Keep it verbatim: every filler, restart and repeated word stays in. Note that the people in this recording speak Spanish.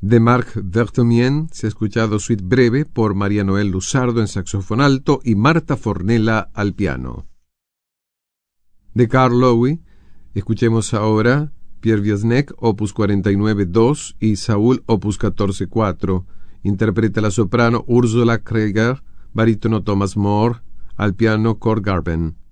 De Marc Vertomien se ha escuchado Suite Breve por María Noel Luzardo en saxofón alto y Marta Fornella al piano. De Carl Loewy, escuchemos ahora Pierre Viesnec, opus cuarenta y nueve dos y Saúl, opus catorce cuatro. Interpreta la soprano Ursula Kreger, barítono Thomas Moore, al piano Cord Garben.